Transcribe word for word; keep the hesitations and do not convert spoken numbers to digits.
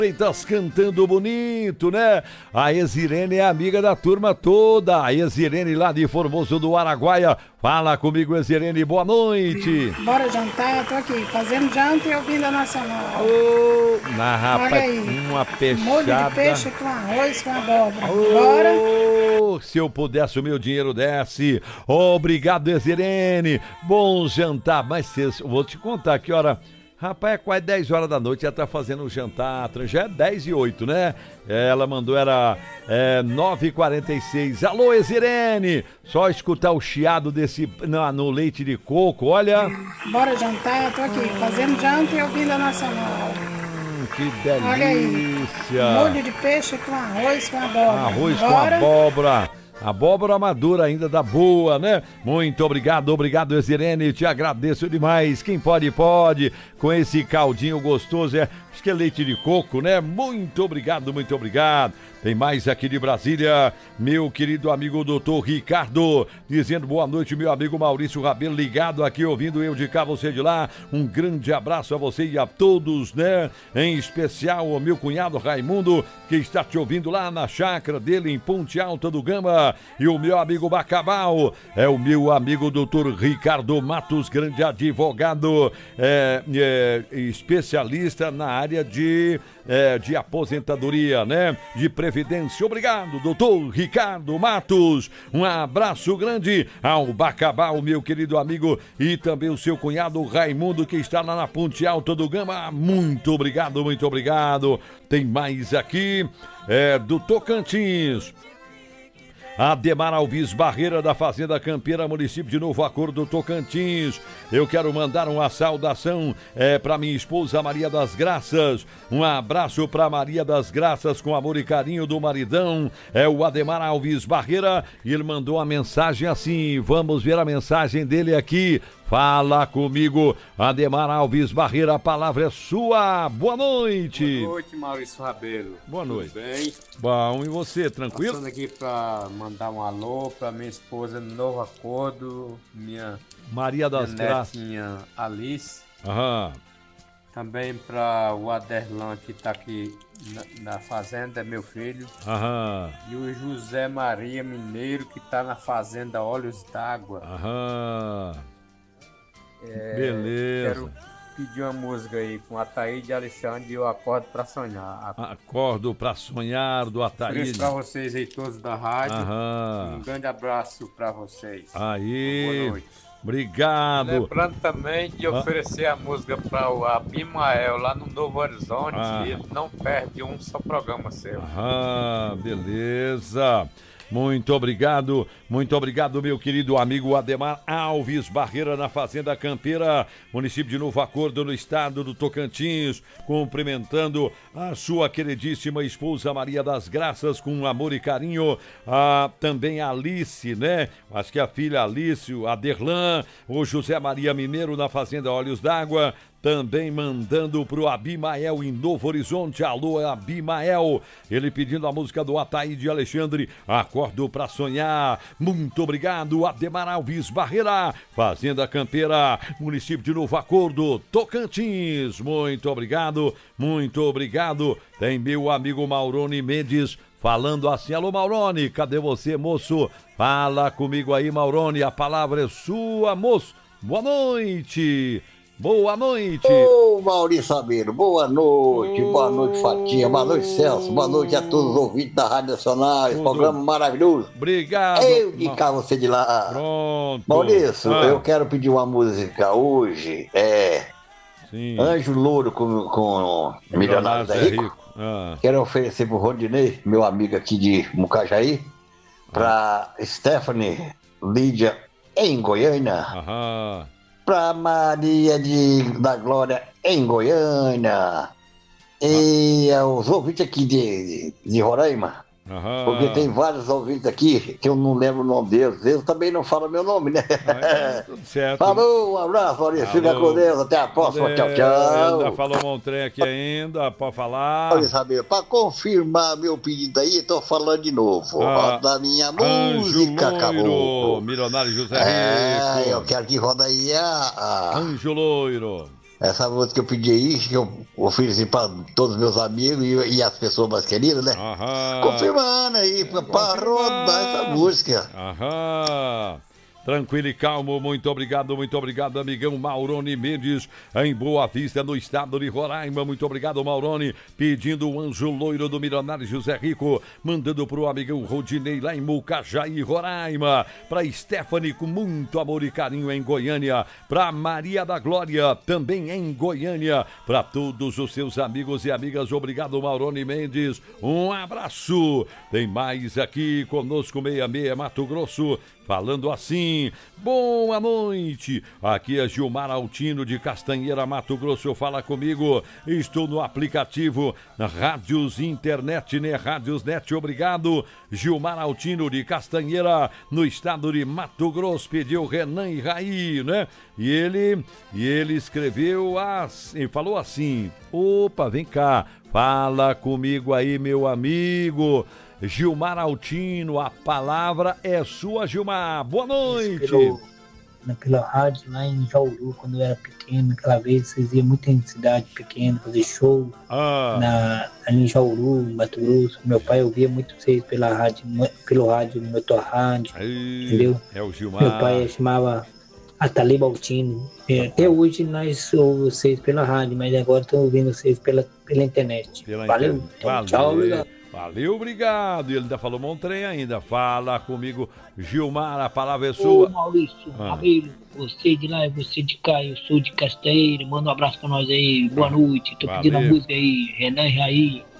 Freitas cantando bonito, né? A Exirene é amiga da turma toda. A Exirene lá de Formoso do Araguaia. Fala comigo, Exirene, boa noite. Bora jantar, tô aqui fazendo janta e ouvindo a Nacional. Oh, na rapaz, Olha aí, uma peixada. molho de peixe com arroz com abóbora. Bora. Oh, se eu pudesse, o meu dinheiro desce. Obrigado, Exirene. Bom jantar. Mas cês, vou te contar que hora... Rapaz, é quase dez horas da noite, já tá fazendo um jantar, já é dez e oito, né? Ela mandou, era é, nove e quarenta e seis. Alô, Exirene! Só escutar o chiado desse, no, no leite de coco, olha. Bora jantar, tô aqui fazendo janta e ouvindo a Nacional. Hum, que delícia! Olha aí, molho de peixe com arroz com abóbora. Arroz Bora. com abóbora. Abóbora madura ainda da boa, né? Muito obrigado, obrigado, Exirene, te agradeço demais. Quem pode, pode, com esse caldinho gostoso, é, acho que é leite de coco, né? Muito obrigado, muito obrigado. Tem mais aqui de Brasília, meu querido amigo doutor Ricardo, dizendo boa noite, meu amigo Maurício Rabelo, ligado aqui, ouvindo eu de cá, você de lá. Um grande abraço a você e a todos, né? Em especial o meu cunhado Raimundo, que está te ouvindo lá na chácara dele em Ponte Alta do Gama. E o meu amigo Bacabal, é o meu amigo doutor Ricardo Matos, grande advogado, é, é, especialista na área de, é, de aposentadoria, né? De previdência. Obrigado, doutor Ricardo Matos. Um abraço grande ao Bacabal, meu querido amigo, e também o seu cunhado Raimundo, que está lá na Ponte Alta do Gama. Muito obrigado, muito obrigado. Tem mais aqui, é, do Tocantins. Ademar Alves Barreira, da Fazenda Campeira, município de Novo Acordo, Tocantins. Eu quero mandar uma saudação é, para minha esposa Maria das Graças. Um abraço para Maria das Graças, com amor e carinho do maridão. É o Ademar Alves Barreira, e ele mandou uma mensagem assim. Vamos ver a mensagem dele aqui. Fala comigo, Ademar Alves Barreira, a palavra é sua. Boa noite. Boa noite, Maurício Rabelo. Boa noite. Tudo bem? Bom, e você, tranquilo? Passando aqui para mandar um alô para minha esposa no Novo Acordo, minha, Maria das minha Graças. netinha Alice. Aham. Também para o Aderlan, que está aqui na, na fazenda, é meu filho. Aham. E o José Maria Mineiro, que está na fazenda Olhos d'Água. Aham. É, Beleza. Quero pedir uma música aí com Ataíde Alexandre e Eu Acordo Pra Sonhar. Acordo pra sonhar, do Ataíde. Isso pra vocês aí todos da rádio. Aham. Um grande abraço pra vocês. Aí. Boa noite. Obrigado. Lembrando também de oferecer a música para o Abimael lá no Novo Horizonte. Ah. E ele não perde um só programa seu. Ah, beleza. Muito obrigado, muito obrigado, meu querido amigo Ademar Alves Barreira, na Fazenda Campeira, município de Novo Acordo, no estado do Tocantins, cumprimentando a sua queridíssima esposa Maria das Graças, com amor e carinho, a, também a Alice, né? Acho que a filha Alice, o Aderlan, o José Maria Mineiro, na Fazenda Olhos d'Água, também mandando pro Abimael em Novo Horizonte. Alô, Abimael. Ele pedindo a música do Ataíde Alexandre, Acordo Pra Sonhar. Muito obrigado, Ademar Alves Barreira, Fazenda Campeira, município de Novo Acordo, Tocantins. Muito obrigado, muito obrigado. Tem meu amigo Maurone Mendes falando assim. Alô, Maurone, cadê você, moço? Fala comigo aí, Maurone, a palavra é sua, moço. Boa noite. Boa noite. Ô, Maurício Rabelo, boa noite, oh. Boa noite, Fatinha, boa noite, Celso, boa noite a todos os ouvintes da Rádio Nacional, esse programa maravilhoso. Obrigado. Eu de cá, você de lá. Pronto. Maurício, ah. eu quero pedir uma música hoje, é... Sim. Anjo Louro com, com Milionários é Rico. rico. Ah. Quero oferecer pro Rodinei, meu amigo aqui de Mucajaí, pra ah. Stephanie Lídia em Goiânia. Aham. Pra Maria de, da Glória em Goiânia. E ah. os ouvintes aqui de, de Roraima. Aham. Porque tem vários ouvintes aqui que eu não lembro o nome deles. Eles também não falam meu nome, né? Ah, tudo certo. Falou, um abraço, Maurício. Fica com Deus. Até a próxima. É, tchau, tchau. Ainda falou um trem aqui ainda. Pode falar. Olha, saber, pra confirmar meu pedido aí, tô falando de novo. Ah. Roda minha Anjo música, Loiro, acabou. Milionário José É, Rico. eu quero que roda aí a... a... Anjo Loiro. Essa música que eu pedi aí, que eu ofereci para todos os meus amigos e, e as pessoas mais queridas, né? Aham. Confirmando aí, para rodar essa música. Aham. Tranquilo e calmo, muito obrigado, muito obrigado, amigão Maurone Mendes, em Boa Vista, no estado de Roraima. Muito obrigado, Maurone, pedindo o anjo loiro do milionário José Rico, mandando pro amigão Rodinei lá em Mucajaí, Roraima, pra Stephanie com muito amor e carinho em Goiânia, pra Maria da Glória, também em Goiânia, pra todos os seus amigos e amigas. Obrigado, Maurone Mendes, um abraço. Tem mais aqui conosco, meia meia Mato Grosso, falando assim: boa noite, aqui é Gilmar Altino de Castanheira, Mato Grosso. Fala comigo, estou no aplicativo Rádios Internet, né? Rádios Net. Obrigado, Gilmar Altino de Castanheira, no estado de Mato Grosso. Pediu Renan e Raí, né? E ele, e ele escreveu assim, falou assim: opa, vem cá, fala comigo aí, meu amigo Gilmar Altino, a palavra é sua, Gilmar. Boa noite. Pelo, pela rádio lá em Jauru, quando eu era pequeno, aquela vez vocês iam muito em cidade pequena fazer show, ah. na, ali em Jauru, em Mato Grosso. Meu pai ouvia muito vocês pela rádio, pelo rádio, no meu rádio, Ei, entendeu? É o Gilmar. Meu pai chamava Ataliba Altino. É, até hoje nós ouvimos vocês pela rádio, mas agora estou ouvindo vocês pela, pela internet. Pela Valeu? Inter... Então, Valeu. tchau, obrigado. Valeu, obrigado. E ele ainda falou Montrem ainda. Fala comigo, Gilmar, a palavra é sua. Ô, Maurício, ah. amigo, você de lá e você de cá, eu sou de Castanheira, manda um abraço pra nós aí, boa noite. Tô Valeu. pedindo a música aí, Renan e Raí.